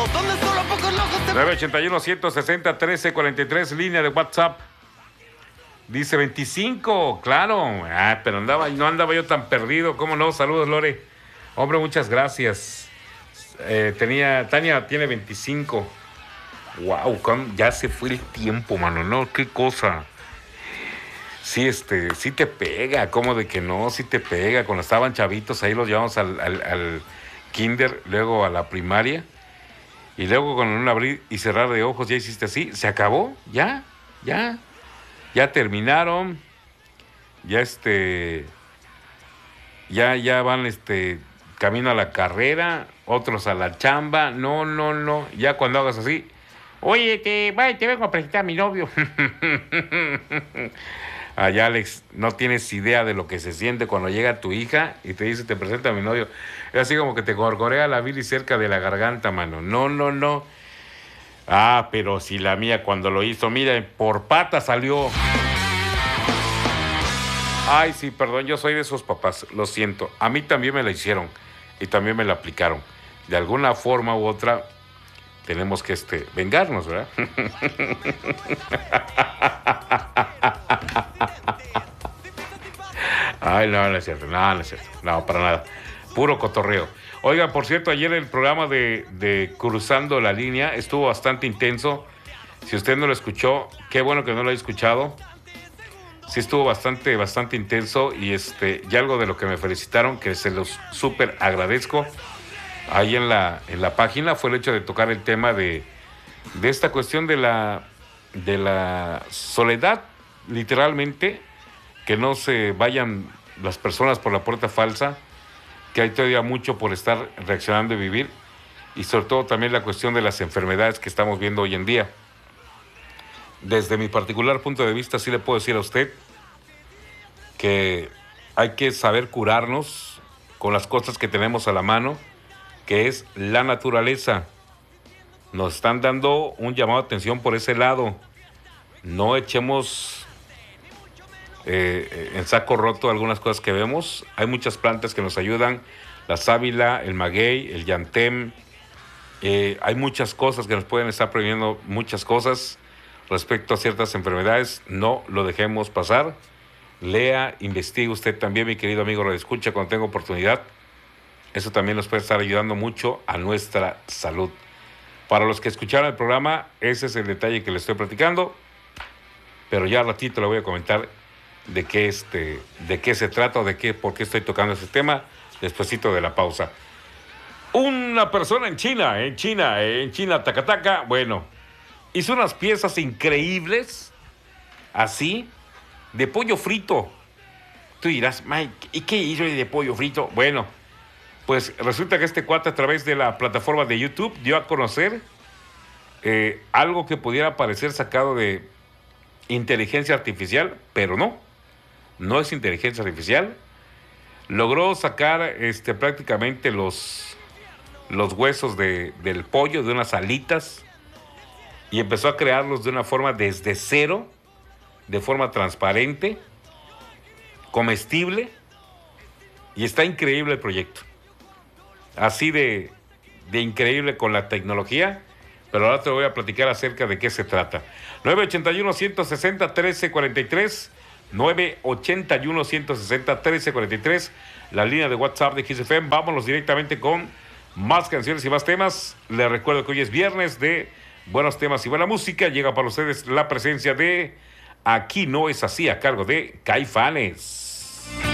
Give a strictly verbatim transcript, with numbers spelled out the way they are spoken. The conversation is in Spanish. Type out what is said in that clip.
nueve ochenta y uno, ciento sesenta, trece cuarenta y tres, línea de WhatsApp. Dice veinticinco, claro. Ah, pero andaba, no andaba yo tan perdido. ¿Cómo no? Saludos, Lore. Hombre, muchas gracias. Eh, tenía, Tania tiene veinticinco. Wow, ya se fue el tiempo, mano. No, qué cosa. Sí, este, sí te pega. ¿Cómo de que no? Sí te pega. Cuando estaban chavitos, ahí los llevamos al, al, al kinder, luego a la primaria. Y luego con un abrir y cerrar de ojos ya hiciste así. Se acabó, ya, ya. Ya terminaron, ya este, ya, ya van este, camino a la carrera, otros a la chamba, no, no, no, ya cuando hagas así, oye, te, vaya, te vengo a presentar a mi novio. Ay, Alex, no tienes idea de lo que se siente cuando llega tu hija y te dice, te presento a mi novio. Es así como que te gorgorea la bilis cerca de la garganta, mano, no, no, no. Ah, pero si la mía cuando lo hizo, mira, por pata salió. Ay, sí, perdón, yo soy de esos papás, lo siento. A mí también me la hicieron y también me la aplicaron. De alguna forma u otra tenemos que este, vengarnos, ¿verdad? Ay, no, no es cierto, no, no es cierto, no, para nada. Puro cotorreo. Oiga, por cierto, ayer el programa de, de Cruzando la Línea estuvo bastante intenso. Si usted no lo escuchó, qué bueno que no lo haya escuchado. Sí estuvo bastante, bastante intenso y este, y algo de lo que me felicitaron, que se los súper agradezco ahí en la, en la página, fue el hecho de tocar el tema de, de esta cuestión de la, de la soledad, literalmente, que no se vayan las personas por la puerta falsa, que hay todavía mucho por estar reaccionando y vivir, y sobre todo también la cuestión de las enfermedades que estamos viendo hoy en día. Desde mi particular punto de vista, sí le puedo decir a usted que hay que saber curarnos con las cosas que tenemos a la mano, que es la naturaleza. Nos están dando un llamado de atención por ese lado. No echemos Eh, en saco roto algunas cosas que vemos. Hay muchas plantas que nos ayudan, la sábila, el maguey, el llantem, eh, hay muchas cosas que nos pueden estar previniendo muchas cosas respecto a ciertas enfermedades. No lo dejemos pasar. Lea, investigue usted también, mi querido amigo, lo escucha cuando tenga oportunidad. Eso también nos puede estar ayudando mucho a nuestra salud. Para los que escucharon el programa, ese es el detalle que les estoy platicando, pero ya al ratito le voy a comentar de qué este, de qué se trata, o de qué, por qué estoy tocando ese tema, despuesito de la pausa. Una persona en China, en China, en China, Tacataca, bueno, hizo unas piezas increíbles, así, de pollo frito. Tú dirás, Mike, ¿y qué hizo de pollo frito? Bueno, pues resulta que este cuate, a través de la plataforma de YouTube, dio a conocer eh, algo que pudiera parecer sacado de inteligencia artificial, pero no. No es inteligencia artificial. Logró sacar este, prácticamente los, los huesos de, del pollo, de unas alitas, y empezó a crearlos de una forma desde cero, de forma transparente, comestible, y está increíble el proyecto. Así de, de increíble con la tecnología, pero ahora te voy a platicar acerca de qué se trata. nueve ochenta y uno, ciento sesenta, trece cuarenta y tres, nueve ochenta y uno, ciento sesenta, trece cuarenta y tres, la línea de WhatsApp de Kiss F M. Vámonos directamente con más canciones y más temas. Les recuerdo que hoy es viernes de buenos temas y buena música. Llega para ustedes la presencia de Aquí No Es Así, a cargo de Caifanes.